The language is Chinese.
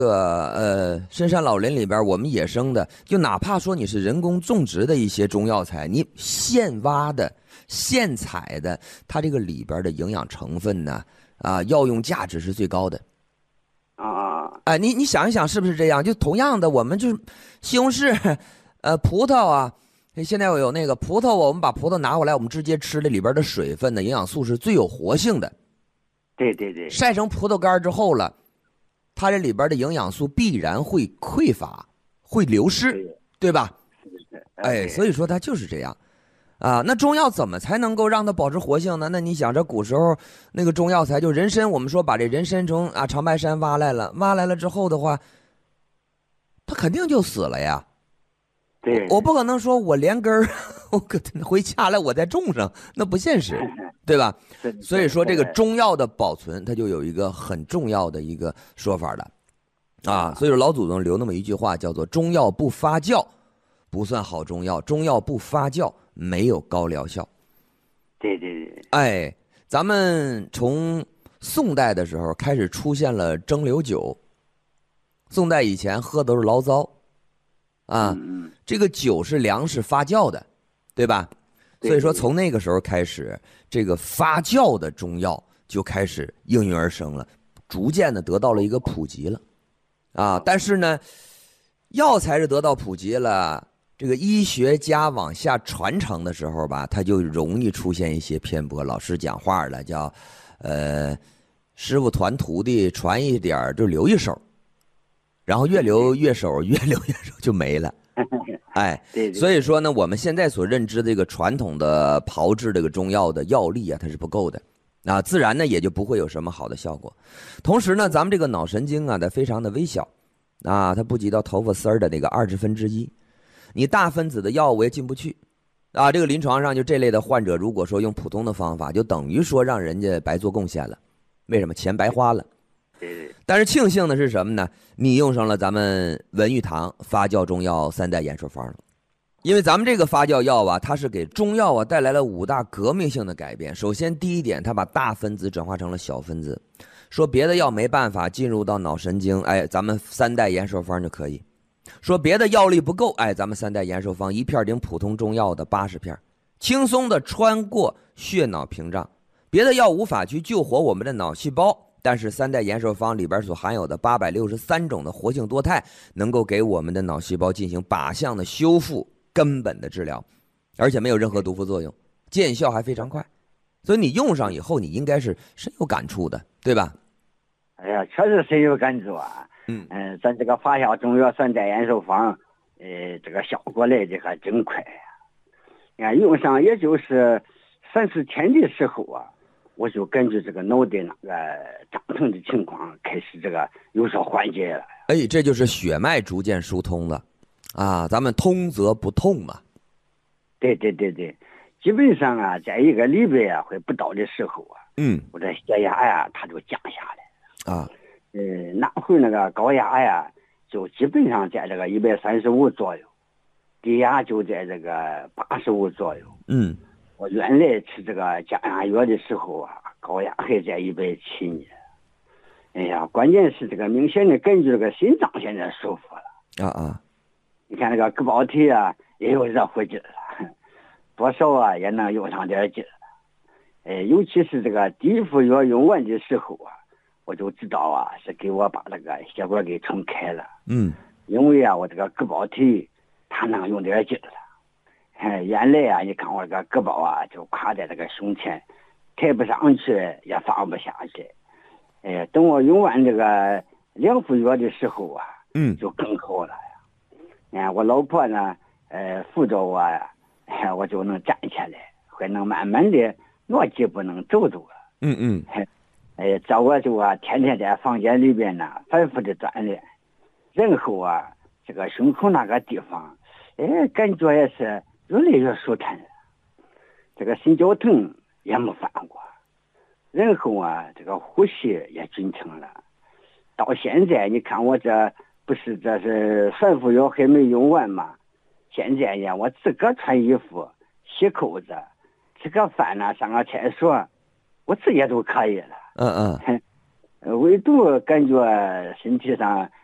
深山老林里边，我们野生的，就哪怕说你是人工种植的一些中药材，你现挖的、现采的，它这个里边的营养成分呢，药用价值是最高的。哎，你想一想，是不是这样？就同样的，我们就是西红柿、葡萄啊，现在有那个葡萄，我们把葡萄拿过来，我们直接吃，这里边的水分的营养素是最有活性的。 对对对， 晒成葡萄干之后了。它这里边的营养素必然会匮乏，会流失，对吧？哎，所以说它就是这样，那中药怎么才能够让它保持活性呢？那你想，这古时候那个中药材就人参，我们说把这人参从长白山挖来了之后的话，它肯定就死了呀。 对， 我不可能说我连根儿，我回家来我再种上，那不现实，对吧？所以说这个中药的保存，它就有一个很重要的一个说法了，所以说老祖宗留那么一句话，叫做中药不发酵不算好中药，中药不发酵没有高疗效。 对对对， 哎，咱们从宋代的时候开始出现了蒸馏酒，宋代以前喝都是醪糟。这个酒是粮食发酵的，对吧？所以说从那个时候开始，这个发酵的中药就开始应运而生了，逐渐的得到了一个普及了，但是呢，药材是得到普及了，这个医学家往下传承的时候吧，它就容易出现一些偏颇。老师讲话了，叫师傅传徒弟，传一点就留一手。然后越留越手，越留越手就没了，哎，所以说呢，我们现在所认知的这个传统的炮制这个中药的药力它是不够的，自然呢也就不会有什么好的效果。同时呢，咱们这个脑神经它非常的微小，它不及到头发丝儿的那个1/20，你大分子的药物也进不去，这个临床上就这类的患者，如果说用普通的方法，就等于说让人家白做贡献了，为什么？钱白花了。但是庆幸的是什么呢？你用上了咱们文玉堂发酵中药3代延寿方了，因为咱们这个发酵药它是给中药带来了5大革命性的改变。首先第一点，它把大分子转化成了小分子，说别的药没办法进入到脑神经，咱们3代延寿方就可以。说别的药力不够，咱们3代延寿方一片顶普通中药的80片，轻松的穿过血脑屏障，别的药无法去救活我们的脑细胞。但是3代延寿方里边所含有的863种的活性多肽，能够给我们的脑细胞进行靶向的修复、根本的治疗，而且没有任何毒副作用，见效还非常快。所以你用上以后，你应该是深有感触的，对吧？ 哎呀，确实深有感触咱这个发酵中药3代延寿方，这个效果来的还真快呀！用上也就是3-4天的时候我就感觉这个脑袋那个胀疼的情况开始这个有所缓解了。 这就是血脉逐渐疏通了咱们通则不痛嘛。 对对对对，基本上在1个礼拜会不到的时候我的血压它就降下来那会那个高压就基本上在这个135左右，低压就在这个85左右。我原来吃这个降压药的时候高压还在170呢。哎呀，关键是这个明显的感觉这个心脏现在舒服了你看那个胳膊腿也有热乎劲了，多少也能用上点劲了。尤其是这个第一副药用完的时候我就知道是给我把那个血管给冲开了。因为我这个胳膊腿它能用点劲了。原来你看我这个胳膊就卡在这个胸前，抬不上去也放不下去。等我用完这个2副药的时候就更好了呀。我老婆呢扶着我我就能站起来，还能慢慢的挪几步能走走了。这我就天天在房间里边反复的锻炼，然后这个胸口那个地方感觉也是越来越舒坦了，这个心绞疼也没犯过，然后这个呼吸也均称了。到现在你看我这不是这是3副药还没用完吗？现在呢我自个穿衣服、洗扣子、吃个饭上个厕所，我自己都可以了。唯独感觉身体上